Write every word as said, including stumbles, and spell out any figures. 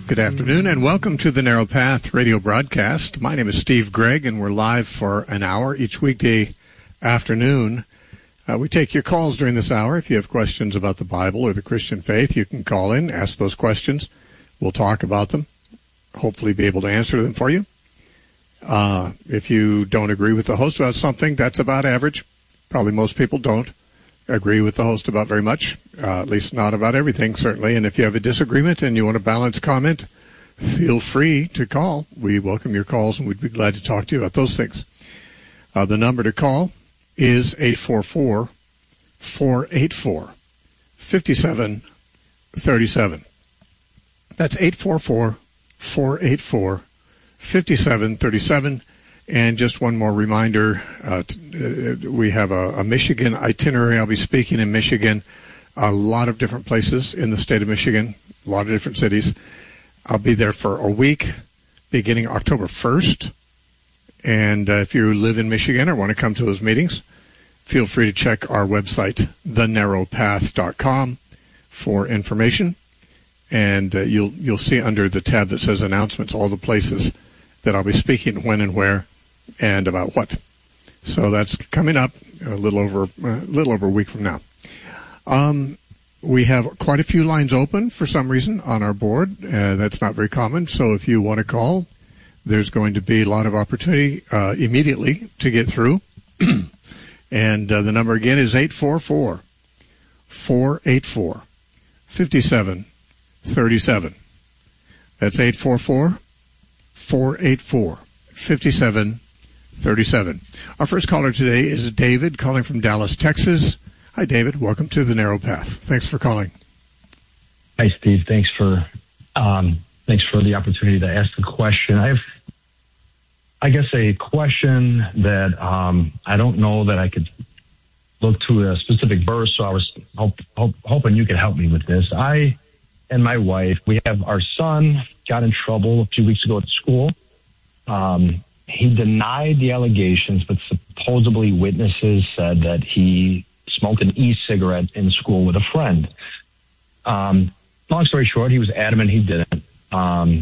Good afternoon, and welcome to the Narrow Path radio broadcast. My name is Steve Gregg, and we're live for an hour each weekday afternoon. Uh, we take your calls during this hour. If you have questions about the Bible or the Christian faith, you can call in, ask those questions. We'll talk about them, hopefully be able to answer them for you. Uh, if you don't agree with the host about something, that's about average. Probably most people don't agree with the host about very much, uh, at least not about everything, certainly. And if you have a disagreement and you want a balanced comment, feel free to call. We welcome your calls, and we'd be glad to talk to you about those things. Uh, the number to call is eight four four, four eight four, five seven three seven. That's eight four four, four eight four, five seven three seven. And just one more reminder, uh, t- uh, we have a, a Michigan itinerary. I'll be speaking in Michigan, a lot of different places in the state of Michigan, a lot of different cities. I'll be there for a week beginning October first. And uh, if you live in Michigan or want to come to those meetings, feel free to check our website, the narrow path dot com, for information. And uh, you'll you'll see under the tab that says announcements all the places that I'll be speaking, when and where, and about what. So that's coming up a little over a little over a week from now. Um, we have quite a few lines open for some reason on our board. Uh, that's not very common. So if you want to call, there's going to be a lot of opportunity uh, immediately to get through. And uh, the number again is eight four four, four eight four, five seven three seven. That's eight four four, four eight four, five seven three seven. Our first caller today is David, calling from Dallas, Texas. Hi, David. Welcome to the Narrow Path. Thanks for calling. Hi, Steve. Thanks for um, thanks for the opportunity to ask the question. I have, I guess, a question that um, I don't know that I could look to a specific verse, so I was hope, hope, hoping you could help me with this. I and my wife, we have our son got in trouble a few weeks ago at school. Um, he denied the allegations, but supposedly witnesses said that he smoked an e-cigarette in school with a friend. Um, long story short, he was adamant he didn't. Um,